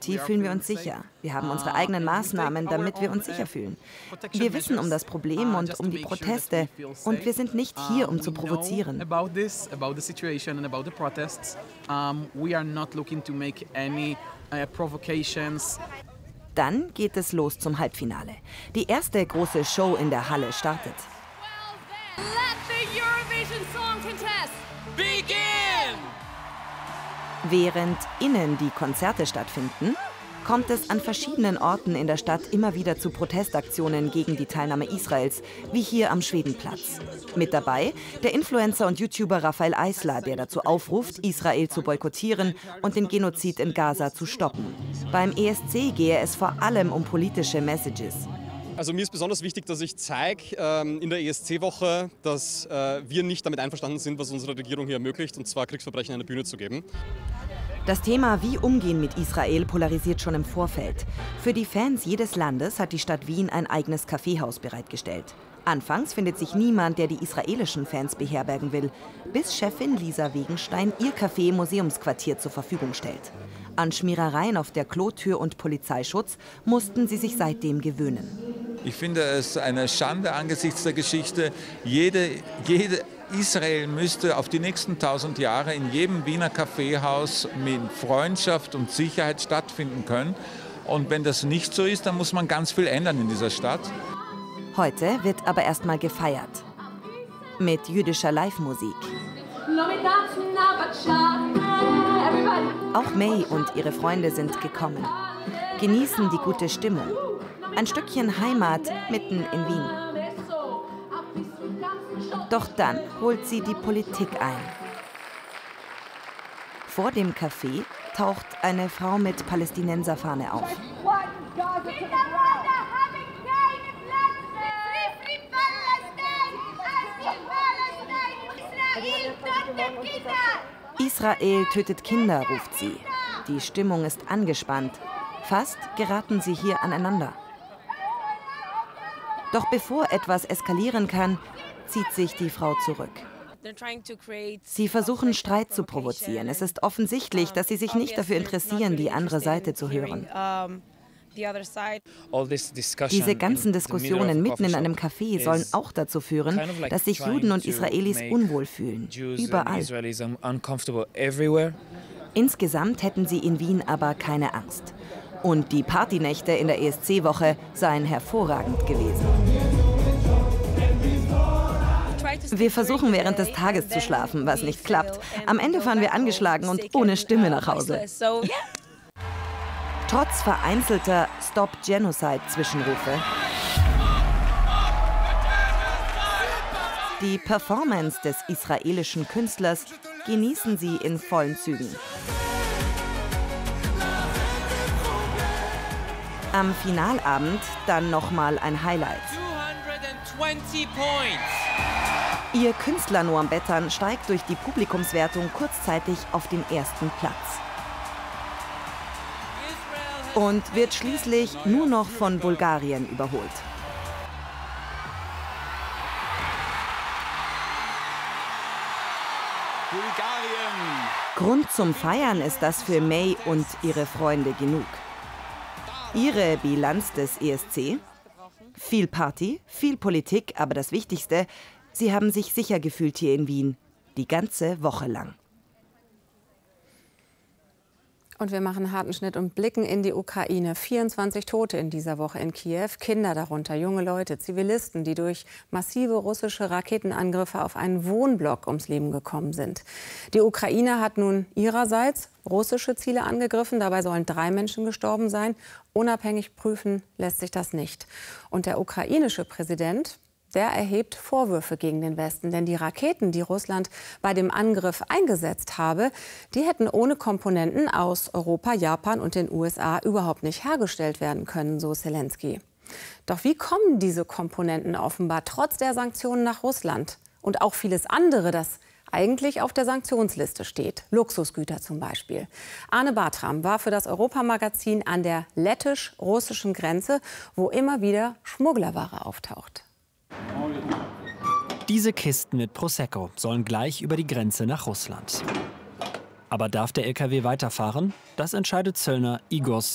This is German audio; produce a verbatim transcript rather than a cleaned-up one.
Community fühlen wir uns sicher. Wir haben unsere eigenen Maßnahmen, damit wir uns sicher fühlen. Wir wissen um das Problem und um die Proteste und wir sind nicht hier, um zu provozieren. Dann geht es los zum Halbfinale. Die erste große Show in der Halle startet. Während innen die Konzerte stattfinden, kommt es an verschiedenen Orten in der Stadt immer wieder zu Protestaktionen gegen die Teilnahme Israels, wie hier am Schwedenplatz. Mit dabei der Influencer und YouTuber Raphael Eisler, der dazu aufruft, Israel zu boykottieren und den Genozid in Gaza zu stoppen. Beim E S C gehe es vor allem um politische Messages. Also mir ist besonders wichtig, dass ich zeige ähm, in der E S C-Woche, dass äh, wir nicht damit einverstanden sind, was unsere Regierung hier ermöglicht, und zwar Kriegsverbrechen eine Bühne zu geben. Das Thema Wie umgehen mit Israel polarisiert schon im Vorfeld. Für die Fans jedes Landes hat die Stadt Wien ein eigenes Kaffeehaus bereitgestellt. Anfangs findet sich niemand, der die israelischen Fans beherbergen will, bis Chefin Lisa Wegenstein ihr Café im Museumsquartier zur Verfügung stellt. An Schmierereien auf der Klotür und Polizeischutz mussten sie sich seitdem gewöhnen. Ich finde es eine Schande angesichts der Geschichte. Jede, jede Israel müsste auf die nächsten tausend Jahre in jedem Wiener Kaffeehaus mit Freundschaft und Sicherheit stattfinden können. Und wenn das nicht so ist, dann muss man ganz viel ändern in dieser Stadt. Heute wird aber erstmal gefeiert. Mit jüdischer Live-Musik. Auch May und ihre Freunde sind gekommen. Genießen die gute Stimmung. Ein Stückchen Heimat mitten in Wien. Doch dann holt sie die Politik ein. Vor dem Café taucht eine Frau mit Palästinenserfahne auf. Israel tötet Kinder, ruft sie. Die Stimmung ist angespannt. Fast geraten sie hier aneinander. Doch bevor etwas eskalieren kann, zieht sich die Frau zurück. Sie versuchen, Streit zu provozieren. Es ist offensichtlich, dass sie sich nicht dafür interessieren, die andere Seite zu hören. Diese ganzen Diskussionen mitten in einem Café sollen auch dazu führen, dass sich Juden und Israelis unwohl fühlen. Überall. Insgesamt hätten sie in Wien aber keine Angst. Und die Partynächte in der E S C-Woche seien hervorragend gewesen. Wir versuchen während des Tages zu schlafen, was nicht klappt. Am Ende fahren wir angeschlagen und ohne Stimme nach Hause. Trotz vereinzelter Stop Genocide-Zwischenrufe. Die Performance des israelischen Künstlers genießen sie in vollen Zügen. Am Finalabend dann nochmal ein Highlight. Ihr Künstler Noam Bettan steigt durch die Publikumswertung kurzzeitig auf den ersten Platz. Und wird schließlich nur noch von Bulgarien überholt. Bulgarien! Grund zum Feiern ist das für May und ihre Freunde genug. Ihre Bilanz des E S C? Viel Party, viel Politik, aber das Wichtigste, sie haben sich sicher gefühlt hier in Wien, die ganze Woche lang. Und wir machen einen harten Schnitt und blicken in die Ukraine. vierundzwanzig Tote in dieser Woche in Kiew, Kinder darunter, junge Leute, Zivilisten, die durch massive russische Raketenangriffe auf einen Wohnblock ums Leben gekommen sind. Die Ukraine hat nun ihrerseits russische Ziele angegriffen. Dabei sollen drei Menschen gestorben sein. Unabhängig prüfen lässt sich das nicht. Und der ukrainische Präsident, der erhebt Vorwürfe gegen den Westen. Denn die Raketen, die Russland bei dem Angriff eingesetzt habe, die hätten ohne Komponenten aus Europa, Japan und den U S A überhaupt nicht hergestellt werden können, so Zelensky. Doch wie kommen diese Komponenten offenbar trotz der Sanktionen nach Russland? Und auch vieles andere, das eigentlich auf der Sanktionsliste steht. Luxusgüter zum Beispiel. Arne Bartram war für das Europamagazin an der lettisch-russischen Grenze, wo immer wieder Schmugglerware auftaucht. Diese Kisten mit Prosecco sollen gleich über die Grenze nach Russland. Aber darf der L K W weiterfahren? Das entscheidet Zöllner Igor